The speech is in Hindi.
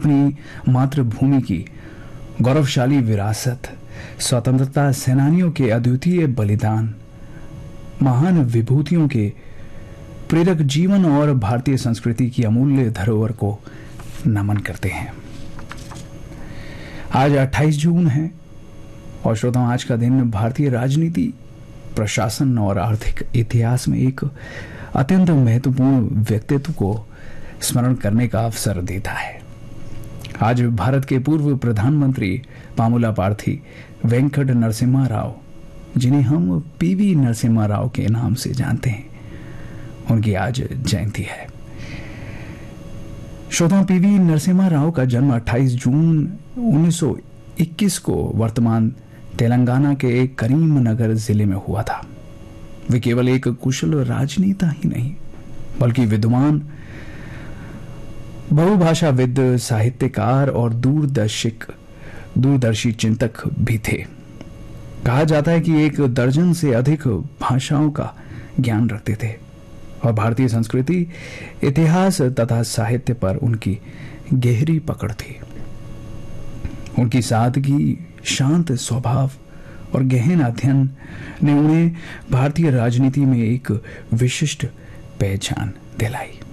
अपनी मातृभूमि की गौरवशाली विरासत, स्वतंत्रता सेनानियों के अद्वितीय बलिदान, महान विभूतियों के प्रेरक जीवन और भारतीय संस्कृति की अमूल्य धरोहर को नमन करते हैं। आज 28 जून है और श्रोताओं, आज का दिन भारतीय राजनीति, प्रशासन और आर्थिक इतिहास में एक अत्यंत महत्वपूर्ण व्यक्तित्व को स्मरण करने का अवसर देता है। आज भारत के पूर्व प्रधानमंत्री पामुला पार्थी वेंकट नरसिम्हा राव, जिन्हें हम पीवी नरसिम्हा राव के नाम से जानते हैं, उनकी आज जयंती है। श्रोताओं, पीवी नरसिम्हा राव का जन्म 28 जून 1921 को वर्तमान तेलंगाना के करीमनगर जिले में हुआ था। वे केवल एक कुशल राजनेता ही नहीं, बल्कि विद्वान, बहुभाषाविद, साहित्यकार और दूरदर्शी चिंतक भी थे। कहा जाता है कि 1 दर्जन से अधिक भाषाओं का ज्ञान रखते थे और भारतीय संस्कृति, इतिहास तथा साहित्य पर उनकी गहरी पकड़ थी। उनकी सादगी, शांत स्वभाव और गहन अध्ययन ने उन्हें भारतीय राजनीति में एक विशिष्ट पहचान दिलाई।